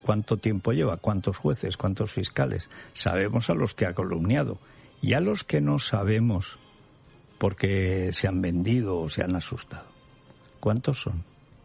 cuánto tiempo lleva, cuántos jueces, cuántos fiscales. Sabemos a los que ha calumniado y a los que no sabemos porque se han vendido o se han asustado. ¿Cuántos son?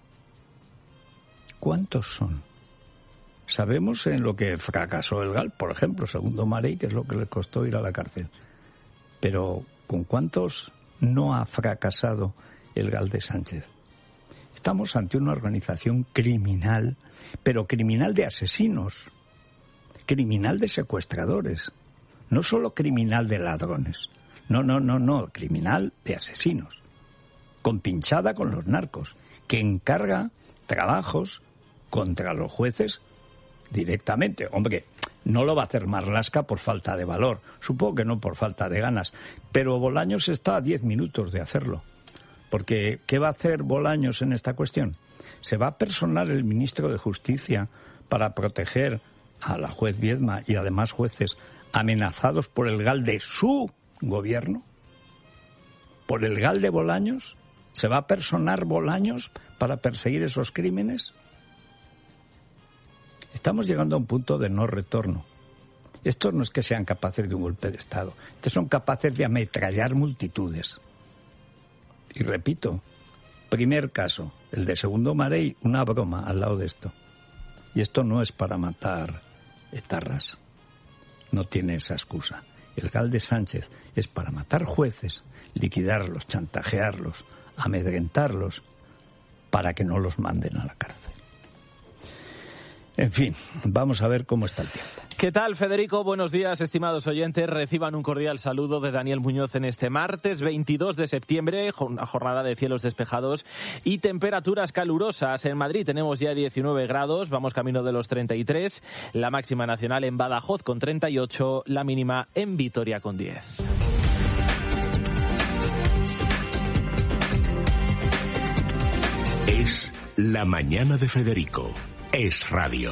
¿Cuántos son? Sabemos en lo que fracasó el GAL, por ejemplo, segundo Marey, que es lo que le costó ir a la cárcel. Pero ¿con cuántos no ha fracasado el GAL de Sánchez? Estamos ante una organización criminal, pero criminal de asesinos, criminal de secuestradores, no solo criminal de ladrones, no, criminal de asesinos, compinchada con los narcos, que encarga trabajos contra los jueces directamente. Hombre, no lo va a hacer Marlaska por falta de valor, supongo que no por falta de ganas, pero Bolaños está a 10 minutos de hacerlo. Porque, ¿qué va a hacer Bolaños en esta cuestión? ¿Se va a personar el ministro de Justicia para proteger a la juez Viedma y además jueces amenazados por el GAL de su gobierno? ¿Por el GAL de Bolaños? ¿Se va a personar Bolaños para perseguir esos crímenes? Estamos llegando a un punto de no retorno. Estos no es que sean capaces de un golpe de Estado. Estos son capaces de ametrallar multitudes. Y repito, primer caso, el de segundo Marey, una broma al lado de esto. Y esto no es para matar etarras. No tiene esa excusa. El GAL de Sánchez es para matar jueces, liquidarlos, chantajearlos, amedrentarlos, para que no los manden a la cárcel. En fin, vamos a ver cómo está el tiempo. ¿Qué tal, Federico? Buenos días, estimados oyentes. Reciban un cordial saludo de Daniel Muñoz en este martes 22 de septiembre, una jornada de cielos despejados y temperaturas calurosas. En Madrid tenemos ya 19 grados, vamos camino de los 33, la máxima nacional en Badajoz con 38, la mínima en Vitoria con 10. Es la mañana de Federico. Es radio.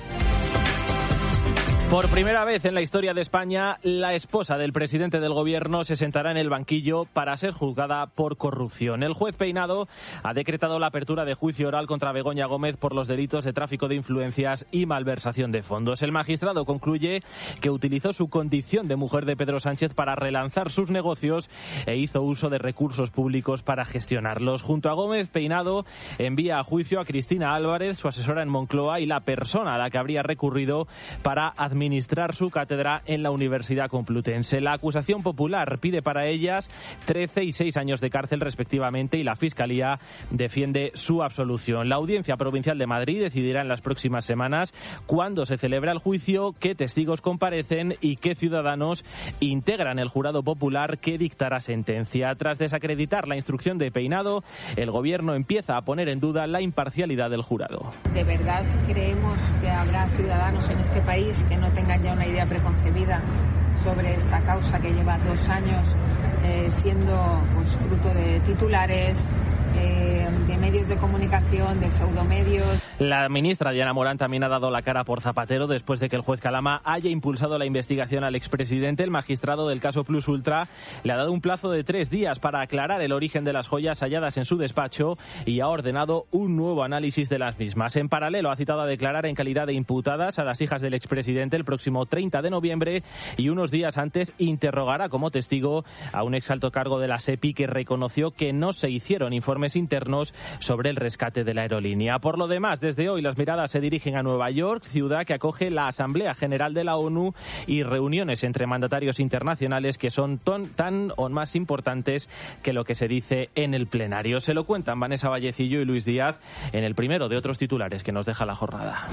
Por primera vez en la historia de España, la esposa del presidente del gobierno se sentará en el banquillo para ser juzgada por corrupción. El juez Peinado ha decretado la apertura de juicio oral contra Begoña Gómez por los delitos de tráfico de influencias y malversación de fondos. El magistrado concluye que utilizó su condición de mujer de Pedro Sánchez para relanzar sus negocios e hizo uso de recursos públicos para gestionarlos. Junto a Gómez, Peinado envía a juicio a Cristina Álvarez, su asesora en Moncloa y la persona a la que habría recurrido para administrar su cátedra en la Universidad Complutense. La acusación popular pide para ellas 13 y 6 años de cárcel respectivamente y la Fiscalía defiende su absolución. La Audiencia Provincial de Madrid decidirá en las próximas semanas cuándo se celebra el juicio, qué testigos comparecen y qué ciudadanos integran el jurado popular que dictará sentencia. Tras desacreditar la instrucción de Peinado, el Gobierno empieza a poner en duda la imparcialidad del jurado. ¿De verdad creemos que habrá ciudadanos en este país que no tengan ya una idea preconcebida sobre esta causa que lleva 2 años siendo pues, fruto de titulares, de medios de comunicación, de pseudomedios? La ministra Diana Morán también ha dado la cara por Zapatero después de que el juez Calama haya impulsado la investigación al expresidente. El magistrado del caso Plus Ultra le ha dado un plazo de 3 días para aclarar el origen de las joyas halladas en su despacho y ha ordenado un nuevo análisis de las mismas. En paralelo, ha citado a declarar en calidad de imputadas a las hijas del expresidente el próximo 30 de noviembre y unos días antes interrogará como testigo a un exalto cargo de la SEPI que reconoció que no se hicieron informes internos sobre el rescate de la aerolínea. Por lo demás, desde hoy las miradas se dirigen a Nueva York, ciudad que acoge la Asamblea General de la ONU y reuniones entre mandatarios internacionales que son tan o más importantes que lo que se dice en el plenario. Se lo cuentan Vanessa Vallecillo y Luis Díaz en el primero de otros titulares que nos deja la jornada.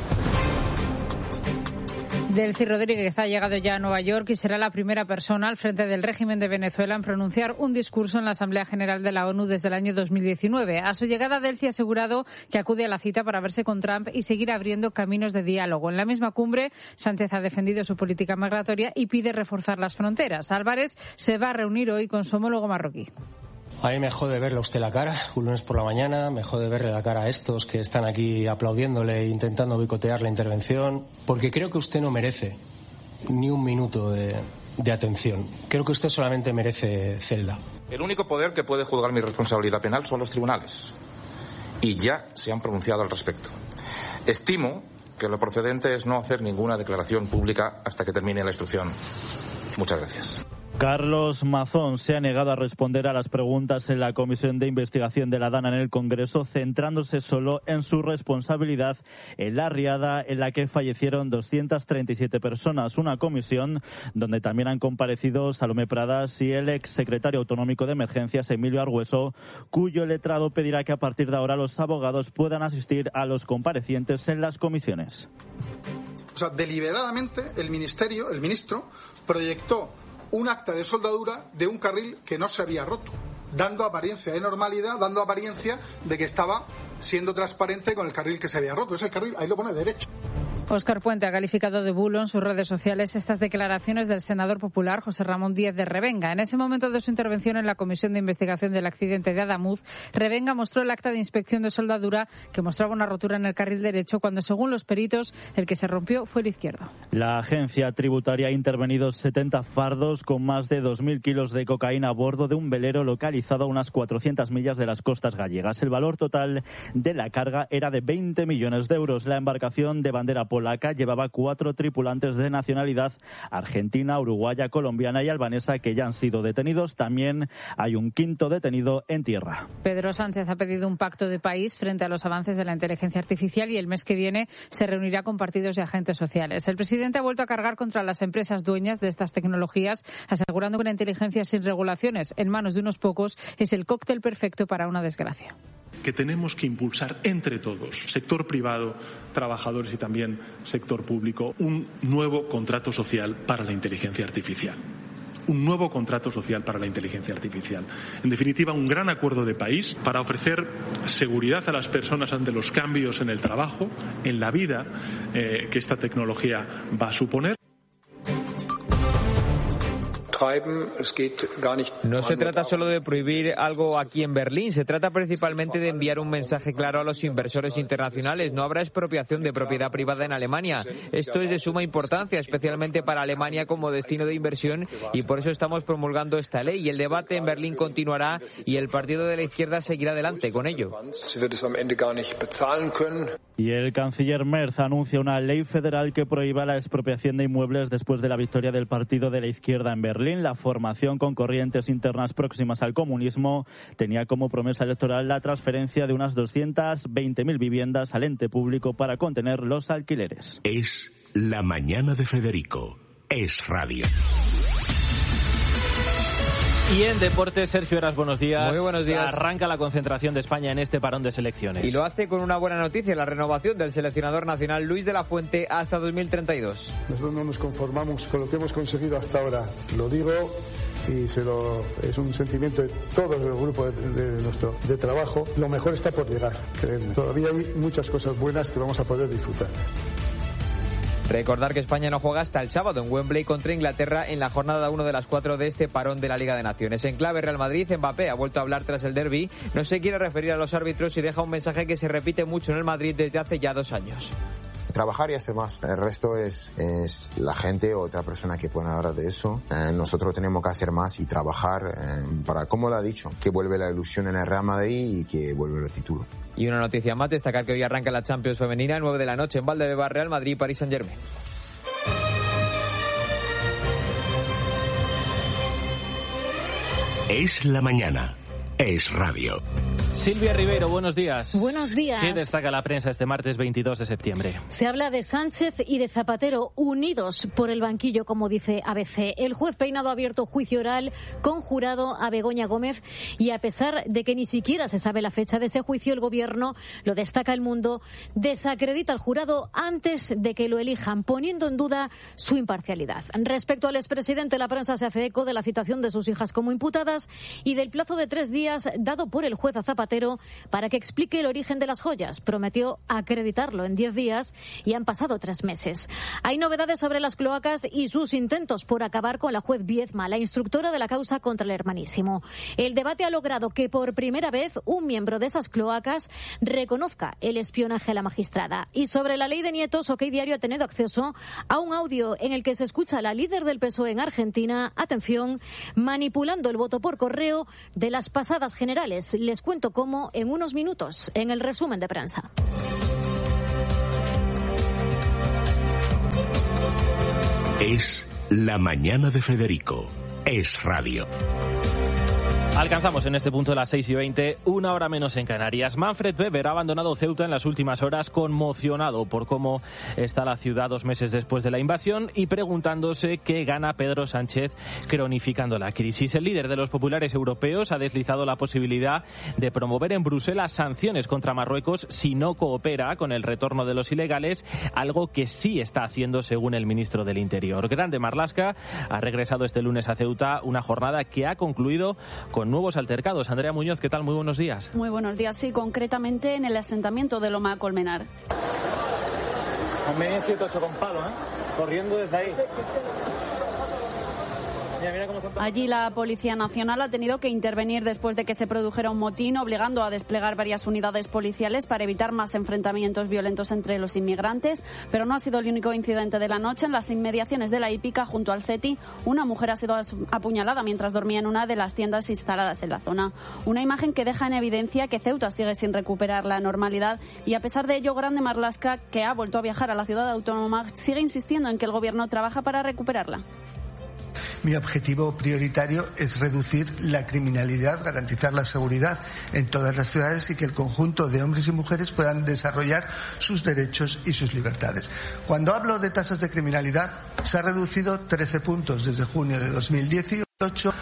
Delcy Rodríguez ha llegado ya a Nueva York y será la primera persona al frente del régimen de Venezuela en pronunciar un discurso en la Asamblea General de la ONU desde el año 2019. A su llegada, Delcy ha asegurado que acude a la cita para verse con Trump y seguir abriendo caminos de diálogo. En la misma cumbre, Sánchez ha defendido su política migratoria y pide reforzar las fronteras. Álvarez se va a reunir hoy con su homólogo marroquí. A mí me jode verle a usted la cara, un lunes por la mañana, me jode verle la cara a estos que están aquí aplaudiéndole e intentando boicotear la intervención, porque creo que usted no merece ni un minuto de atención. Creo que usted solamente merece celda. El único poder que puede juzgar mi responsabilidad penal son los tribunales, y ya se han pronunciado al respecto. Estimo que lo procedente es no hacer ninguna declaración pública hasta que termine la instrucción. Muchas gracias. Carlos Mazón se ha negado a responder a las preguntas en la Comisión de Investigación de la DANA en el Congreso, centrándose solo en su responsabilidad en la riada en la que fallecieron 237 personas. Una comisión donde también han comparecido Salomé Pradas y el exsecretario autonómico de Emergencias, Emilio Argüeso, cuyo letrado pedirá que a partir de ahora los abogados puedan asistir a los comparecientes en las comisiones. O sea, deliberadamente el ministro, proyectó un acta de soldadura de un carril que no se había roto, dando apariencia de normalidad, dando apariencia de que estaba siendo transparente con el carril que se había roto. Es el carril, ahí lo pone derecho. Óscar Puente ha calificado de bulo en sus redes sociales estas declaraciones del senador popular José Ramón Díez de Revenga. En ese momento de su intervención en la Comisión de Investigación del accidente de Adamuz, Revenga mostró el acta de inspección de soldadura que mostraba una rotura en el carril derecho cuando, según los peritos, el que se rompió fue el izquierdo. La agencia tributaria ha intervenido 70 fardos con más de 2.000 kilos de cocaína a bordo de un velero localizado a unas 400 millas de las costas gallegas. El valor total de la carga era de 20 millones de euros. La embarcación de bandera polaca llevaba 4 tripulantes de nacionalidad argentina, uruguaya, colombiana y albanesa que ya han sido detenidos. También hay un quinto detenido en tierra. Pedro Sánchez ha pedido un pacto de país frente a los avances de la inteligencia artificial y el mes que viene se reunirá con partidos y agentes sociales. El presidente ha vuelto a cargar contra las empresas dueñas de estas tecnologías, asegurando que una inteligencia sin regulaciones en manos de unos pocos es el cóctel perfecto para una desgracia. Que tenemos que impulsar entre todos, sector privado, trabajadores y también sector público, un nuevo contrato social para la inteligencia artificial. Un nuevo contrato social para la inteligencia artificial. En definitiva, un gran acuerdo de país para ofrecer seguridad a las personas ante los cambios en el trabajo, en la vida que esta tecnología va a suponer. No se trata solo de prohibir algo aquí en Berlín, se trata principalmente de enviar un mensaje claro a los inversores internacionales. No habrá expropiación de propiedad privada en Alemania. Esto es de suma importancia, especialmente para Alemania como destino de inversión, y por eso estamos promulgando esta ley. Y el debate en Berlín continuará y el partido de la izquierda seguirá adelante con ello. Y el canciller Merz anuncia una ley federal que prohíba la expropiación de inmuebles después de la victoria del partido de la izquierda en Berlín. La formación con corrientes internas próximas al comunismo tenía como promesa electoral la transferencia de unas 220.000 viviendas al ente público para contener los alquileres. Es la mañana de Federico. Es radio. Y en deportes, Sergio Heras, buenos días. Muy buenos días. Arranca la concentración de España en este parón de selecciones. Y lo hace con una buena noticia, la renovación del seleccionador nacional Luis de la Fuente hasta 2032. Nosotros no nos conformamos con lo que hemos conseguido hasta ahora. Lo digo y es un sentimiento de todo el grupo de trabajo. Lo mejor está por llegar, créanme. Todavía hay muchas cosas buenas que vamos a poder disfrutar. Recordar que España no juega hasta el sábado en Wembley contra Inglaterra en la jornada 1 de las 4 de este parón de la Liga de Naciones. En clave Real Madrid, Mbappé ha vuelto a hablar tras el derbi. No se quiere referir a los árbitros y deja un mensaje que se repite mucho en el Madrid desde hace ya 2 años. Trabajar y hacer más. El resto es la gente o otra persona que puede hablar de eso. Nosotros tenemos que hacer más y trabajar para, como lo ha dicho, que vuelve la ilusión en el Real Madrid y que vuelve el título. Y una noticia más, destacar que hoy arranca la Champions femenina, 9 de la noche en Valdebeba, Real Madrid, París Saint-Germain. Es la mañana. Es radio. Silvia Ribeiro, buenos días. Buenos días. ¿Qué destaca la prensa este martes 22 de septiembre? Se habla de Sánchez y de Zapatero unidos por el banquillo, como dice ABC. El juez Peinado ha abierto juicio oral con jurado a Begoña Gómez y a pesar de que ni siquiera se sabe la fecha de ese juicio, el Gobierno, lo destaca El Mundo, desacredita al jurado antes de que lo elijan, poniendo en duda su imparcialidad. Respecto al expresidente, la prensa se hace eco de la citación de sus hijas como imputadas y del plazo de 3 días dado por el juez a Zapatero para que explique el origen de las joyas. Prometió acreditarlo en 10 días y han pasado 3 meses. Hay novedades sobre las cloacas y sus intentos por acabar con la juez Viezma, la instructora de la causa contra el hermanísimo. El debate ha logrado que por primera vez un miembro de esas cloacas reconozca el espionaje a la magistrada. Y sobre la ley de nietos, OK Diario ha tenido acceso a un audio en el que se escucha a la líder del PSOE en Argentina, atención, manipulando el voto por correo de las pasadas generales. Les cuento cómo en unos minutos en el resumen de prensa. Es La Mañana de Federico. Es radio. Alcanzamos en este punto las 6:20, 1 hora menos en Canarias. Manfred Weber ha abandonado Ceuta en las últimas horas, conmocionado por cómo está la ciudad 2 meses después de la invasión y preguntándose qué gana Pedro Sánchez cronificando la crisis. El líder de los populares europeos ha deslizado la posibilidad de promover en Bruselas sanciones contra Marruecos si no coopera con el retorno de los ilegales, algo que sí está haciendo según el ministro del Interior. Grande Marlaska ha regresado este lunes a Ceuta, una jornada que ha concluido con nuevos altercados. Andrea Muñoz, ¿qué tal? Muy buenos días. Muy buenos días, sí, concretamente en el asentamiento de Loma Colmenar. Han venido 7-8 con palo, corriendo desde ahí. Allí la Policía Nacional ha tenido que intervenir después de que se produjera un motín, obligando a desplegar varias unidades policiales para evitar más enfrentamientos violentos entre los inmigrantes. Pero no ha sido el único incidente de la noche. En las inmediaciones de la hípica, junto al CETI, una mujer ha sido apuñalada mientras dormía en una de las tiendas instaladas en la zona. Una imagen que deja en evidencia que Ceuta sigue sin recuperar la normalidad y, a pesar de ello, Grande Marlaska, que ha vuelto a viajar a la ciudad autónoma, sigue insistiendo en que el gobierno trabaja para recuperarla. Mi objetivo prioritario es reducir la criminalidad, garantizar la seguridad en todas las ciudades y que el conjunto de hombres y mujeres puedan desarrollar sus derechos y sus libertades. Cuando hablo de tasas de criminalidad, se ha reducido 13 puntos desde junio de 2018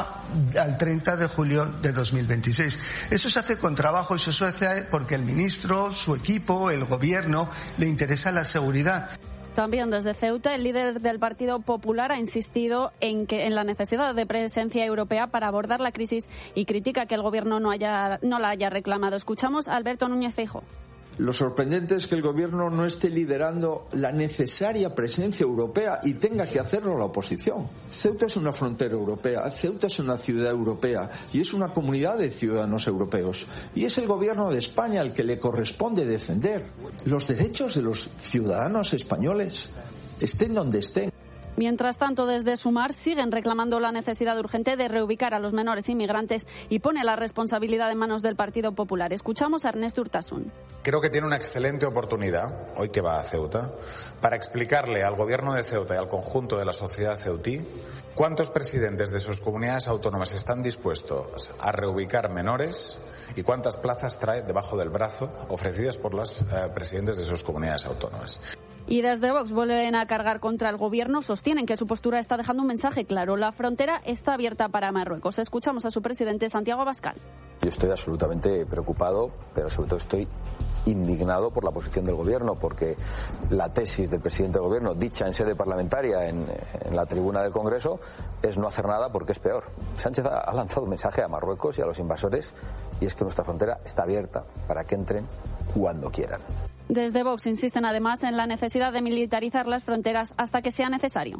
al 30 de julio de 2026. Eso se hace con trabajo, eso se hace porque el ministro, su equipo, el gobierno, le interesa la seguridad. También desde Ceuta, el líder del Partido Popular ha insistido en la necesidad de presencia europea para abordar la crisis y critica que el gobierno no la haya reclamado. Escuchamos a Alberto Núñez Feijóo. Lo sorprendente es que el gobierno no esté liderando la necesaria presencia europea y tenga que hacerlo la oposición. Ceuta es una frontera europea, Ceuta es una ciudad europea y es una comunidad de ciudadanos europeos. Y es el gobierno de España el que le corresponde defender los derechos de los ciudadanos españoles, estén donde estén. Mientras tanto, desde Sumar siguen reclamando la necesidad urgente de reubicar a los menores inmigrantes y pone la responsabilidad en manos del Partido Popular. Escuchamos a Ernest Urtasun. Creo que tiene una excelente oportunidad, hoy que va a Ceuta, para explicarle al gobierno de Ceuta y al conjunto de la sociedad ceutí cuántos presidentes de sus comunidades autónomas están dispuestos a reubicar menores y cuántas plazas trae debajo del brazo ofrecidas por los presidentes de sus comunidades autónomas. Y desde Vox vuelven a cargar contra el gobierno. Sostienen que su postura está dejando un mensaje claro. La frontera está abierta para Marruecos. Escuchamos a su presidente, Santiago Abascal. Yo estoy absolutamente preocupado, pero sobre todo estoy indignado por la posición del gobierno, porque la tesis del presidente del gobierno, dicha en sede parlamentaria en la tribuna del Congreso, es no hacer nada porque es peor. Sánchez ha lanzado un mensaje a Marruecos y a los invasores, y es que nuestra frontera está abierta para que entren cuando quieran. Desde Vox insisten además en la necesidad de militarizar las fronteras hasta que sea necesario.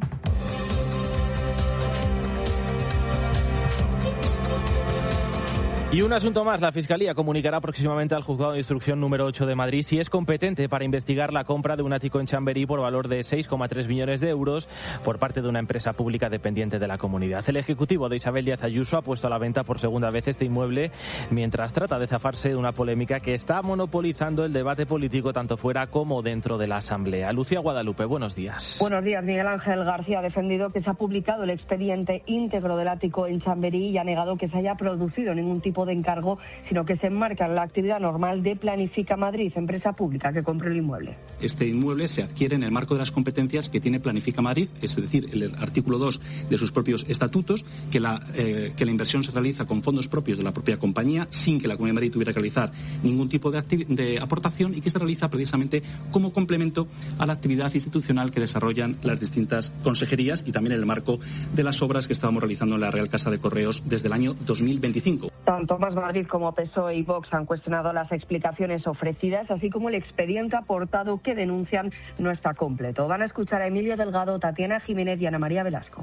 Y un asunto más, la Fiscalía comunicará próximamente al Juzgado de Instrucción número 8 de Madrid si es competente para investigar la compra de un ático en Chamberí por valor de 6,3 millones de euros por parte de una empresa pública dependiente de la comunidad. El Ejecutivo de Isabel Díaz Ayuso ha puesto a la venta por segunda vez este inmueble mientras trata de zafarse de una polémica que está monopolizando el debate político tanto fuera como dentro de la Asamblea. Lucía Guadalupe, buenos días. Buenos días. Miguel Ángel García ha defendido que se ha publicado el expediente íntegro del ático en Chamberí y ha negado que se haya producido ningún tipo de encargo, sino que se enmarca en la actividad normal de Planifica Madrid, empresa pública que compró el inmueble. Este inmueble se adquiere en el marco de las competencias que tiene Planifica Madrid, es decir, el artículo 2 de sus propios estatutos, que la inversión se realiza con fondos propios de la propia compañía, sin que la Comunidad de Madrid tuviera que realizar ningún tipo de aportación, y que se realiza precisamente como complemento a la actividad institucional que desarrollan las distintas consejerías y también en el marco de las obras que estábamos realizando en la Real Casa de Correos desde el año 2025. Tanto Más Madrid como PSOE y Vox han cuestionado las explicaciones ofrecidas, así como el expediente aportado que denuncian no está completo. Van a escuchar a Emilio Delgado, Tatiana Jiménez y Ana María Velasco.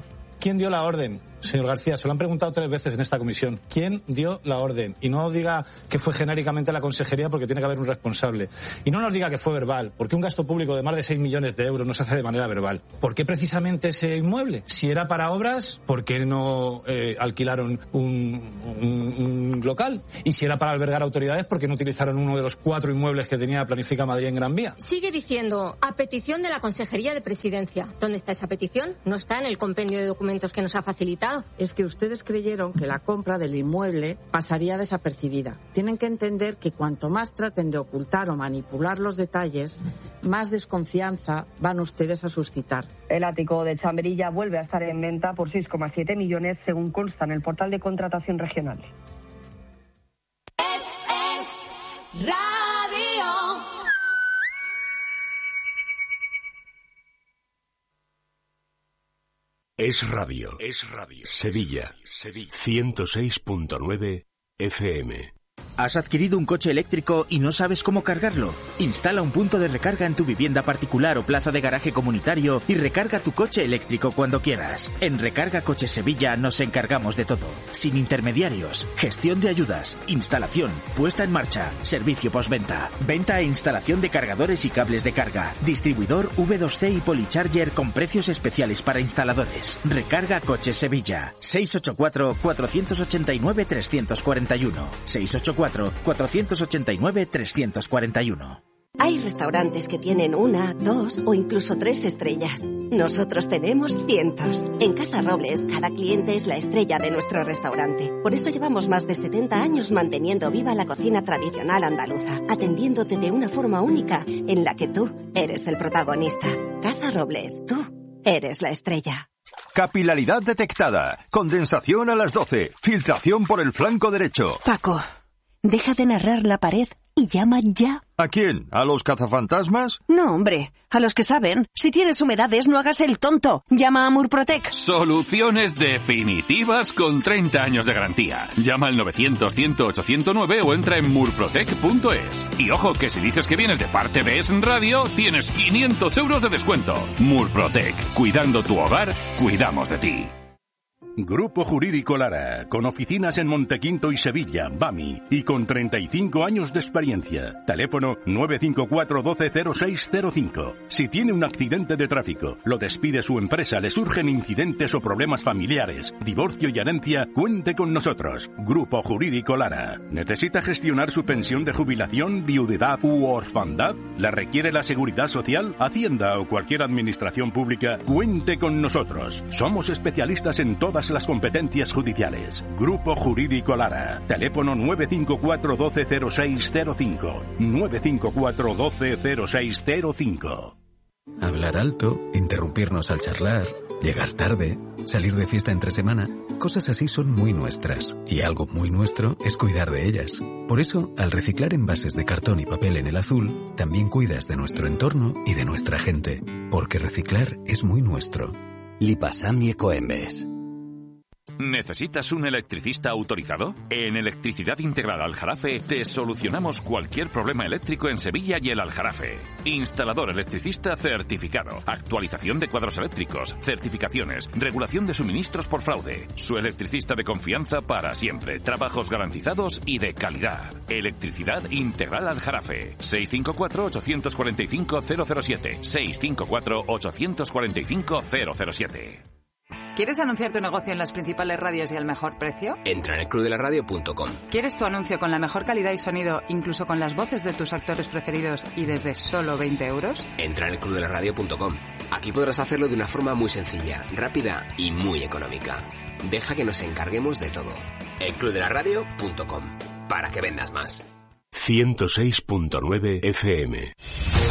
¿quién dio la orden? Señor García, se lo han preguntado 3 veces en esta comisión. ¿Quién dio la orden? Y no diga que fue genéricamente la consejería, porque tiene que haber un responsable. Y no nos diga que fue verbal, porque un gasto público de más de 6 millones de euros no se hace de manera verbal. ¿Por qué precisamente ese inmueble? Si era para obras, ¿por qué no alquilaron un local? Y si era para albergar autoridades, ¿por qué no utilizaron uno de los 4 inmuebles que tenía Planifica Madrid en Gran Vía? Sigue diciendo, a petición de la Consejería de Presidencia. ¿Dónde está esa petición? No está en el compendio de documentos que nos ha facilitado. Es que ustedes creyeron que la compra del inmueble pasaría desapercibida. Tienen que entender que cuanto más traten de ocultar o manipular los detalles, más desconfianza van ustedes a suscitar. El ático de Chamberí ya vuelve a estar en venta por 6,7 millones, según consta en el portal de contratación regional. Radio. Es radio. Es radio. Sevilla. 106.9 FM. ¿Has adquirido un coche eléctrico y no sabes cómo cargarlo? Instala un punto de recarga en tu vivienda particular o plaza de garaje comunitario y recarga tu coche eléctrico cuando quieras. En Recarga Coches Sevilla nos encargamos de todo. Sin intermediarios, gestión de ayudas, instalación, puesta en marcha, servicio postventa, venta e instalación de cargadores y cables de carga, distribuidor V2C y Policharger con precios especiales para instaladores. Recarga Coches Sevilla. 684-489-341. 684-489-341. Hay restaurantes que tienen 1, 2 o incluso 3 estrellas. Nosotros tenemos cientos. En Casa Robles, cada cliente es la estrella de nuestro restaurante. Por eso llevamos más de 70 años manteniendo viva la cocina tradicional andaluza, atendiéndote de una forma única en la que tú eres el protagonista. Casa Robles, tú eres la estrella. Capilaridad detectada. Condensación a las 12. Filtración por el flanco derecho. Paco, deja de narrar la pared y llama ya. ¿A quién? ¿A los cazafantasmas? No, hombre, a los que saben. Si tienes humedades, no hagas el tonto. Llama a Murprotec. Soluciones definitivas con 30 años de garantía. Llama al 900-100-809 o entra en murprotec.es. Y ojo, que si dices que vienes de parte de Es Radio, tienes 500 euros de descuento. Murprotec. Cuidando tu hogar, cuidamos de ti. Grupo Jurídico Lara, con oficinas en Montequinto y Sevilla, BAMI, y con 35 años de experiencia. Teléfono 954-120605. Si tiene un accidente de tráfico, lo despide su empresa, le surgen incidentes o problemas familiares, divorcio y herencia, cuente con nosotros. Grupo Jurídico Lara. ¿Necesita gestionar su pensión de jubilación, viudedad u orfandad? ¿La requiere la Seguridad Social, Hacienda o cualquier administración pública? Cuente con nosotros. Somos especialistas en todas las competencias judiciales. Grupo Jurídico Lara. Teléfono 954-120605. 954-120605. Hablar alto, interrumpirnos al charlar, llegar tarde, salir de fiesta entre semana, cosas así son muy nuestras. Y algo muy nuestro es cuidar de ellas. Por eso, al reciclar envases de cartón y papel en el azul, también cuidas de nuestro entorno y de nuestra gente. Porque reciclar es muy nuestro. Lipasam y Ecoembes. ¿Necesitas un electricista autorizado? En Electricidad Integral Aljarafe te solucionamos cualquier problema eléctrico en Sevilla y el Aljarafe. Instalador electricista certificado, actualización de cuadros eléctricos, certificaciones, regulación de suministros por fraude. Su electricista de confianza para siempre, trabajos garantizados y de calidad. Electricidad Integral Aljarafe. 654-845-007. 654-845-007. ¿Quieres anunciar tu negocio en las principales radios y al mejor precio? Entra en elclubdelaradio.com. ¿Quieres tu anuncio con la mejor calidad y sonido, incluso con las voces de tus actores preferidos y desde solo 20 euros? Entra en elclubdelaradio.com. Aquí podrás hacerlo de una forma muy sencilla, rápida y muy económica. Deja que nos encarguemos de todo. elclubdelaradio.com. Para que vendas más. 106.9 FM.